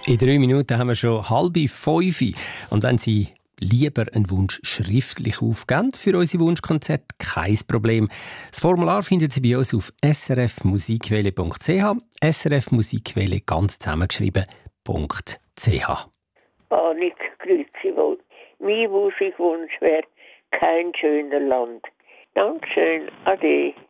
In 3 Minuten haben wir schon 4:30. Und wenn Sie lieber einen Wunsch schriftlich aufgeben für unsere Wunschkonzerte, kein Problem. Das Formular finden Sie bei uns auf srfmusikwelle.ch. srfmusikwelle ganz zusammengeschrieben.ch. Panik, grüezi wohl. Mein Musikwunsch wäre kein schöner Land. Dankeschön, ade.